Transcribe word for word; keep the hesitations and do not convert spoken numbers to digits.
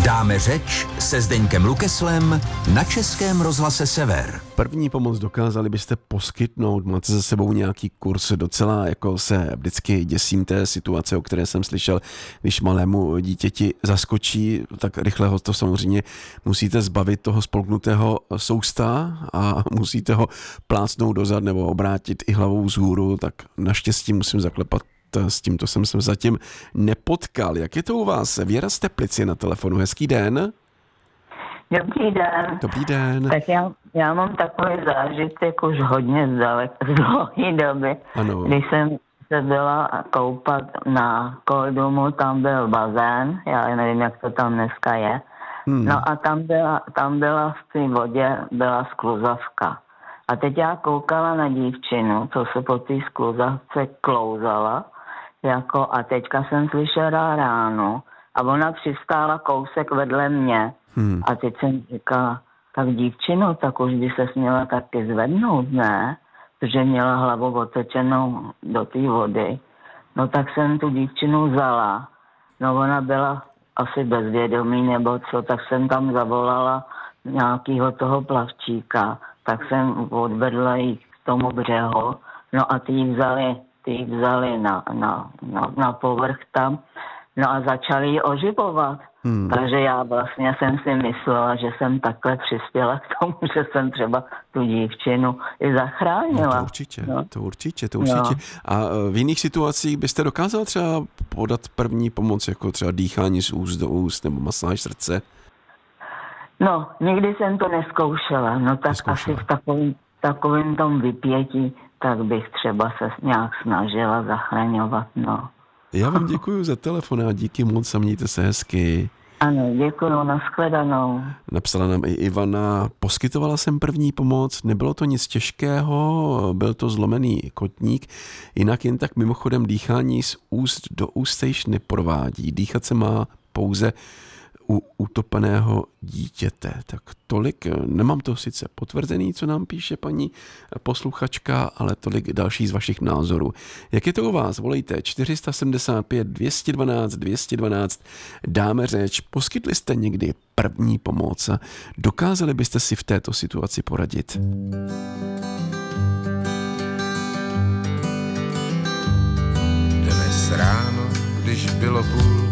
Dáme řeč se Zdeňkem Lukeslem na Českém rozhlase Sever. První pomoc dokázali byste poskytnout? Máte za sebou nějaký kurz? Docela jako se vždycky děsím té situace, o které jsem slyšel, když malému dítěti zaskočí, tak rychle ho to samozřejmě musíte zbavit toho spolknutého sousta a musíte ho plácnout dozad nebo obrátit i hlavou vzhůru, tak naštěstí musím zaklepat. S tímto jsem se zatím nepotkal. Jak je to u vás? Věra z Teplic je na telefonu. Hezký den. Dobrý den. Dobrý den. Tak já, já mám takový zážitek už hodně zdalek, z dlouhé doby. Ano. Když jsem se byla koupat na Koldumu, tam byl bazén, já nevím, jak to tam dneska je. Hmm. No a tam byla, tam byla v té vodě, byla skluzavka. A teď já koukala na dívčinu, co se po té skluzavce klouzala, jako, a teďka jsem slyšela ránu a ona přistála kousek vedle mě. Hmm. A teď jsem říkala, tak dívčino, tak už by se směla taky zvednout, ne? Protože měla hlavu otočenou do té vody. No tak jsem tu dívčinu vzala. No ona byla asi bezvědomí nebo co, tak jsem tam zavolala nějakýho toho plavčíka. Tak jsem odvedla jí k tomu břehu. No a ty ji vzali, ty ji vzali na, na, na, na povrch tam. No a začali ji oživovat. Hmm. Takže já vlastně jsem si myslela, že jsem takhle přispěla k tomu, že jsem třeba tu dívčinu i zachránila. No to určitě, no. to určitě, to určitě. No. A v jiných situacích byste dokázal třeba podat první pomoc, jako třeba dýchání z úst do úst nebo masáž srdce? No, nikdy jsem to neskoušela. No tak neskoušela. Asi v takovém, takovém tom vypětí, tak bych třeba se nějak snažila zachraňovat, no. Já vám děkuji za telefon a díky moc a mějte se hezky. Ano, děkuji, nashledanou. Napsala nám i Ivana, poskytovala jsem první pomoc, nebylo to nic těžkého, byl to zlomený kotník, jinak jen tak mimochodem dýchání z úst do úst se již neprovádí. Dýchat se má pouze u utopeného dítěte. Tak tolik, nemám to sice potvrzený, co nám píše paní posluchačka, ale tolik další z vašich názorů. Jak je to u vás? Volejte čtyři sedm pět, dvě jedna dva, dvě jedna dva, dáme řeč. Poskytli jste někdy první pomoc a dokázali byste si v této situaci poradit? Dnes ráno, když bylo půl